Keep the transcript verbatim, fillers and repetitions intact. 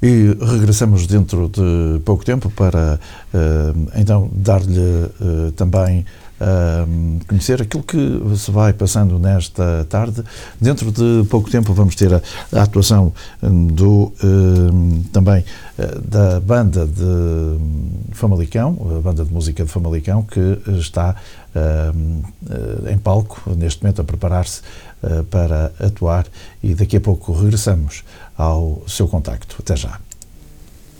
E regressamos dentro de pouco tempo para, uh, então, dar-lhe uh, também uh, conhecer aquilo que se vai passando nesta tarde. Dentro de pouco tempo vamos ter a, a atuação do, uh, também uh, da banda de Famalicão, a banda de música de Famalicão, que está uh, uh, em palco, neste momento a preparar-se uh, para atuar, e daqui a pouco regressamos ao seu contacto. Até já.